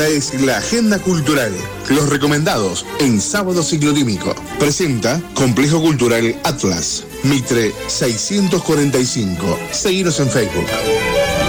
Es la agenda cultural, los recomendados en Sábado Ciclodímico. Presenta Complejo Cultural Atlas, Mitre 645. Seguinos en Facebook.